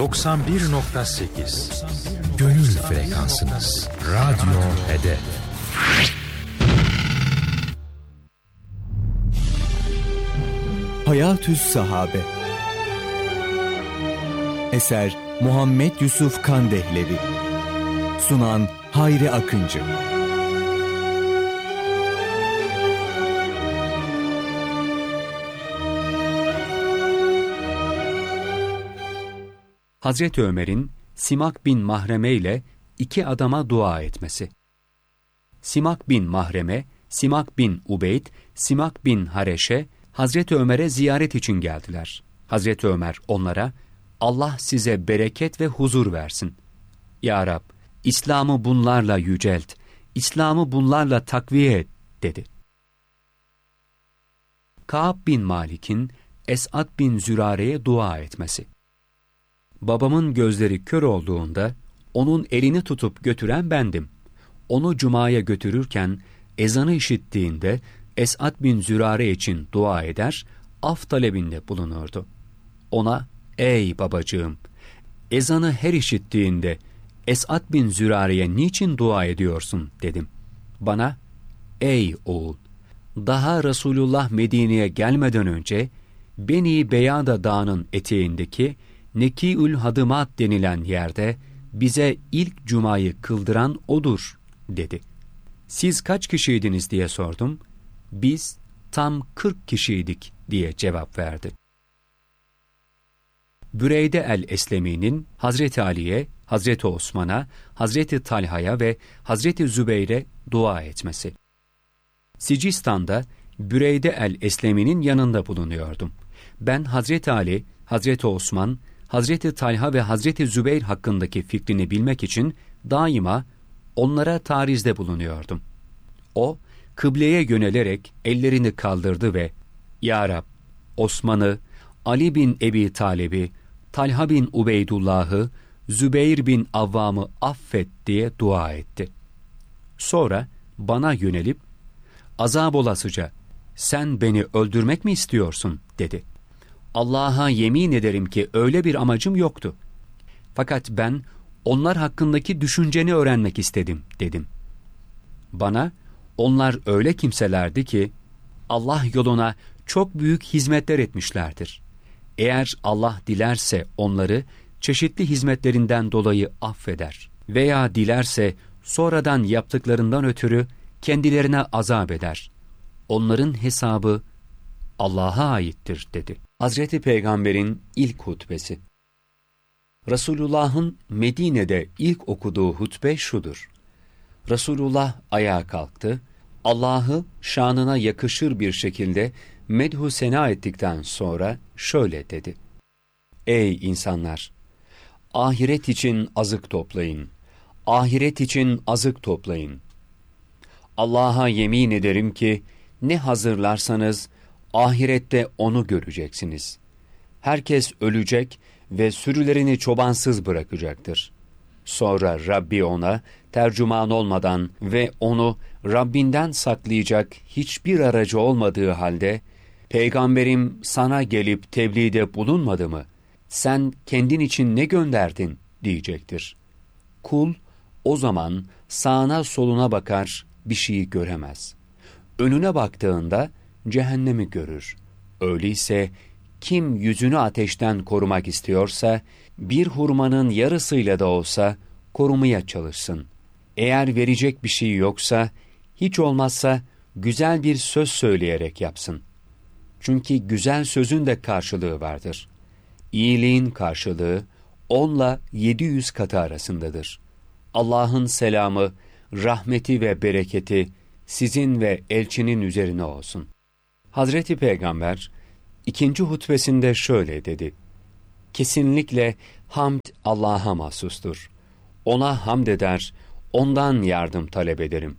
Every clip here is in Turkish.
91.8 Gönül frekansınız. Radyo Hedef. Hayatü's Sahabe. Eser Muhammed Yusuf Kandehlevi. Sunan Hayri Akıncı. Hazreti Ömer'in Simak bin Mahreme ile iki adama dua etmesi. Simak bin Mahreme, Simak bin Ubeyd, Simak bin Hareşe, Hazreti Ömer'e ziyaret için geldiler. Hazreti Ömer onlara, Allah size bereket ve huzur versin. Ya Rab, İslam'ı bunlarla yücelt, İslam'ı bunlarla takviye et, dedi. Ka'b bin Malik'in Es'ad bin Zürare'ye dua etmesi. Babamın gözleri kör olduğunda, onun elini tutup götüren bendim. Onu cumaya götürürken, ezanı işittiğinde, Es'ad bin Zürare için dua eder, af talebinde bulunurdu. Ona, ey babacığım, ezanı her işittiğinde, Es'ad bin Zürare'ye niçin dua ediyorsun, dedim. Bana, ey oğul, daha Resulullah Medine'ye gelmeden önce, Beni Beyada Dağı'nın eteğindeki, Neki'ül Hadımat denilen yerde, bize ilk cumayı kıldıran odur, dedi. Siz kaç kişiydiniz diye sordum. Biz tam 40 kişiydik diye cevap verdi. Büreyde el-Eslemi'nin Hazreti Ali'ye, Hazreti Osman'a, Hazreti Talha'ya ve Hazreti Zübeyir'e dua etmesi. Sicistan'da Büreyde el-Eslemi'nin yanında bulunuyordum. Ben Hazreti Ali, Hazreti Osman, Hazreti Talha ve Hazreti Zübeyir hakkındaki fikrini bilmek için daima onlara tarizde bulunuyordum. O, kıbleye yönelerek ellerini kaldırdı ve Ya Rab, Osman'ı, Ali bin Ebi Talib'i, Talha bin Ubeydullah'ı, Zübeyir bin Avvam'ı affet diye dua etti. Sonra bana yönelip, azab olasıca, sen beni öldürmek mi istiyorsun, dedi. Allah'a yemin ederim ki öyle bir amacım yoktu. Fakat ben onlar hakkındaki düşünceni öğrenmek istedim, dedim. Bana, onlar öyle kimselerdi ki, Allah yoluna çok büyük hizmetler etmişlerdir. Eğer Allah dilerse onları çeşitli hizmetlerinden dolayı affeder veya dilerse sonradan yaptıklarından ötürü kendilerine azap eder. Onların hesabı Allah'a aittir, dedi. Hazreti Peygamber'in ilk hutbesi. Resulullah'ın Medine'de ilk okuduğu hutbe şudur. Resulullah ayağa kalktı, Allah'ı şanına yakışır bir şekilde medhu sena ettikten sonra şöyle dedi. Ey insanlar! Ahiret için azık toplayın. Ahiret için azık toplayın. Allah'a yemin ederim ki ne hazırlarsanız ahirette onu göreceksiniz. Herkes ölecek ve sürülerini çobansız bırakacaktır. Sonra Rabbi ona tercüman olmadan ve onu Rabbinden saklayacak hiçbir aracı olmadığı halde, Peygamberim sana gelip tebliğde bulunmadı mı? Sen kendin için ne gönderdin? Diyecektir. Kul o zaman sağına soluna bakar, bir şeyi göremez. Önüne baktığında cehennemi görür. Öyleyse kim yüzünü ateşten korumak istiyorsa, bir hurmanın yarısıyla da olsa korumaya çalışsın. Eğer verecek bir şey yoksa, hiç olmazsa güzel bir söz söyleyerek yapsın. Çünkü güzel sözün de karşılığı vardır. İyiliğin karşılığı 10'la 700 katı arasındadır. Allah'ın selamı, rahmeti ve bereketi sizin ve elçinin üzerine olsun. Hazreti Peygamber ikinci hutbesinde şöyle dedi. Kesinlikle hamd Allah'a mahsustur. Ona hamd eder, ondan yardım talep ederim.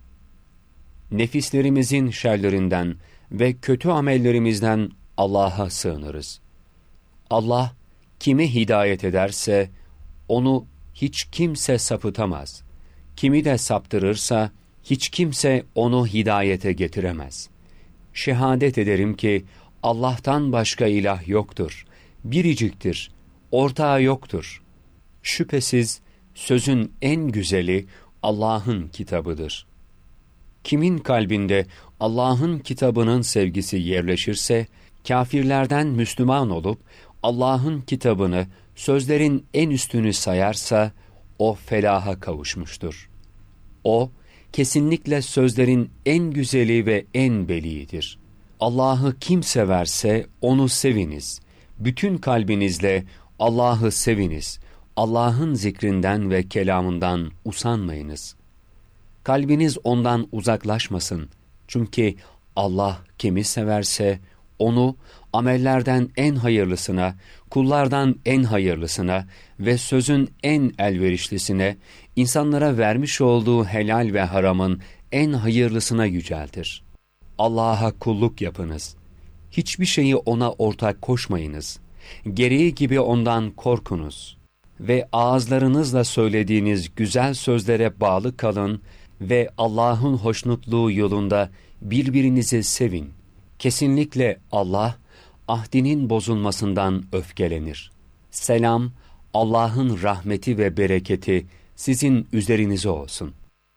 Nefislerimizin şerlerinden ve kötü amellerimizden Allah'a sığınırız. Allah kimi hidayet ederse onu hiç kimse sapıtamaz. Kimi de saptırırsa hiç kimse onu hidayete getiremez. Şehadet ederim ki Allah'tan başka ilah yoktur. Biriciktir. ortağı yoktur. Şüphesiz sözün en güzeli Allah'ın kitabıdır. Kimin kalbinde Allah'ın kitabının sevgisi yerleşirse, kâfirlerden Müslüman olup Allah'ın kitabını sözlerin en üstünü sayarsa, o felaha kavuşmuştur. O, kesinlikle sözlerin en güzeli ve en beliğidir. Allah'ı kim severse onu seviniz. Bütün kalbinizle Allah'ı seviniz. Allah'ın zikrinden ve kelamından usanmayınız. Kalbiniz ondan uzaklaşmasın. Çünkü Allah kimi severse onu amellerden en hayırlısına, kullardan en hayırlısına ve sözün en elverişlisine, insanlara vermiş olduğu helal ve haramın en hayırlısına yüceltir. Allah'a kulluk yapınız. Hiçbir şeyi ona ortak koşmayınız. Gereği gibi ondan korkunuz. Ve ağızlarınızla söylediğiniz güzel sözlere bağlı kalın ve Allah'ın hoşnutluğu yolunda birbirinizi sevin. Kesinlikle Allah, ahdinin bozulmasından öfkelenir. Selam, Allah'ın rahmeti ve bereketi sizin üzerinize olsun.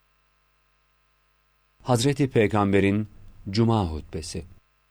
Hazreti Peygamber'in Cuma hutbesi.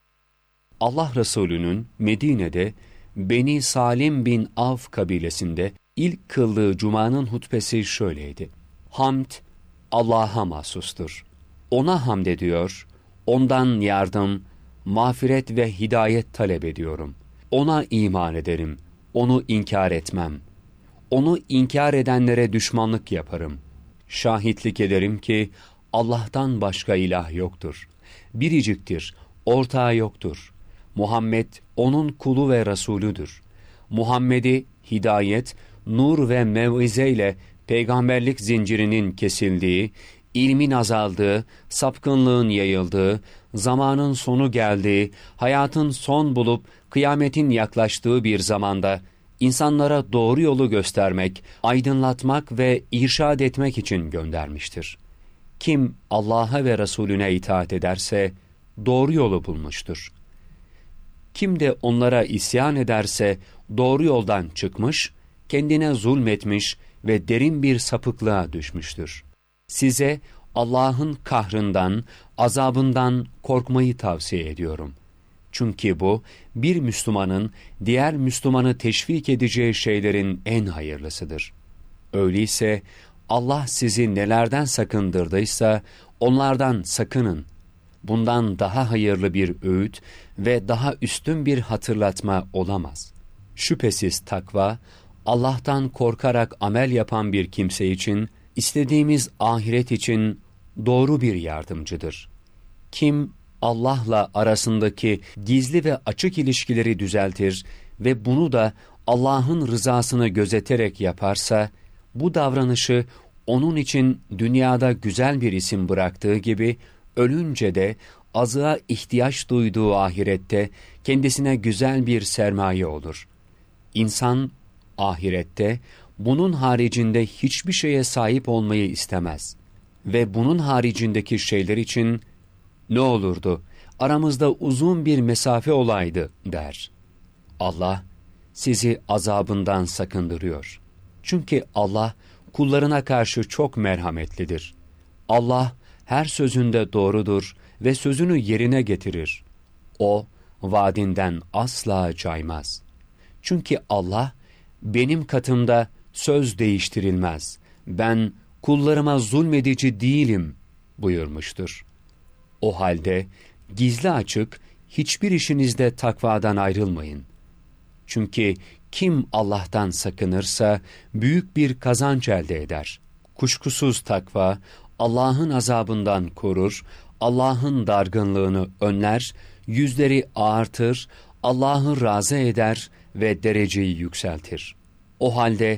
Allah Resulü'nün Medine'de Beni Salim bin Avf kabilesinde ilk kıldığı Cuma'nın hutbesi şöyleydi. Hamd Allah'a mahsustur. Ona hamd ediyor, ondan yardım, mağfiret ve hidayet talep ediyorum. Ona iman ederim, onu inkar etmem. Onu inkar edenlere düşmanlık yaparım. Şahitlik ederim ki Allah'tan başka ilah yoktur. Biriciktir, ortağı yoktur. Muhammed onun kulu ve Resulüdür. Muhammed'i hidayet, nur ve mev'ize ile peygamberlik zincirinin kesildiği, ilmin azaldığı, sapkınlığın yayıldığı, zamanın sonu geldiği, hayatın son bulup kıyametin yaklaştığı bir zamanda insanlara doğru yolu göstermek, aydınlatmak ve irşad etmek için göndermiştir. Kim Allah'a ve Resulüne itaat ederse doğru yolu bulmuştur. Kim de onlara isyan ederse doğru yoldan çıkmış, kendine zulmetmiş ve derin bir sapıklığa düşmüştür. Size Allah'ın kahrından, azabından korkmayı tavsiye ediyorum. Çünkü bu, bir Müslümanın diğer Müslümanı teşvik edeceği şeylerin en hayırlısıdır. Öyleyse Allah sizi nelerden sakındırdıysa onlardan sakının. Bundan daha hayırlı bir öğüt ve daha üstün bir hatırlatma olamaz. Şüphesiz takva, Allah'tan korkarak amel yapan bir kimse için, istediğimiz ahiret için doğru bir yardımcıdır. Kim Allah'la arasındaki gizli ve açık ilişkileri düzeltir ve bunu da Allah'ın rızasını gözeterek yaparsa, bu davranışı onun için dünyada güzel bir isim bıraktığı gibi, ölünce de azığa ihtiyaç duyduğu ahirette kendisine güzel bir sermaye olur. İnsan ahirette bunun haricinde hiçbir şeye sahip olmayı istemez ve bunun haricindeki şeyler için ne olurdu, aramızda uzun bir mesafe olaydı der. Allah sizi azabından sakındırıyor. Çünkü Allah kullarına karşı çok merhametlidir. Allah her sözünde doğrudur ve sözünü yerine getirir. O vaadinden asla caymaz. Çünkü Allah, benim katımda söz değiştirilmez. Ben kullarıma zulmedici değilim buyurmuştur. O halde gizli açık hiçbir işinizde takvadan ayrılmayın. Çünkü kim Allah'tan sakınırsa büyük bir kazanç elde eder. Kuşkusuz takva Allah'ın azabından korur, Allah'ın dargınlığını önler, yüzleri ağartır, Allah'ı razı eder ve dereceyi yükseltir. O halde